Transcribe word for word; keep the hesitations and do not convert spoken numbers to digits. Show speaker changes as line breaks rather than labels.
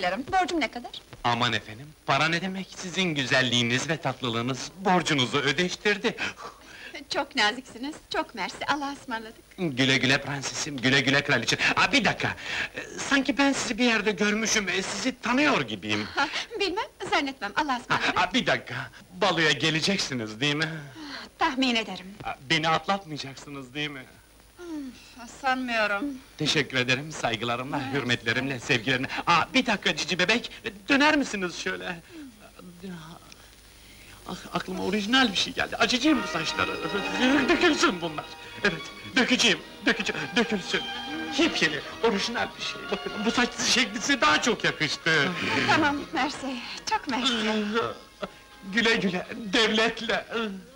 dilerim. Borcum ne kadar?
Aman efendim, para ne demek? Sizin güzelliğiniz ve tatlılığınız borcunuzu ödeştirdi.
Çok naziksiniz, çok mersi, Allah'a ısmarladık.
Güle güle prensesim, güle güle kraliçem. Aa, bir dakika! Ee, Sanki ben sizi bir yerde görmüşüm, e, sizi tanıyor gibiyim.
Ha, bilmem, zannetmem, Allah'a ısmarladık.
Aa, bir dakika! Baloya geleceksiniz değil mi?
Tahmin ederim.
Aa, Beni atlatmayacaksınız değil mi?
Sanmıyorum.
Teşekkür ederim, saygılarımla, hürmetlerimle, sevgilerimle. Aa, bir dakika cici bebek, döner misiniz şöyle? Ah, aklıma orijinal bir şey geldi, açacağım bu saçları. Dökülsün bunlar! Evet, dökeceğim, dökeceğim, dökülsün! Yepyeni, orijinal bir şey, bakın bu saç şekli size daha çok yakıştı!
Tamam, mersi, çok mersi.
Güle güle, devletle!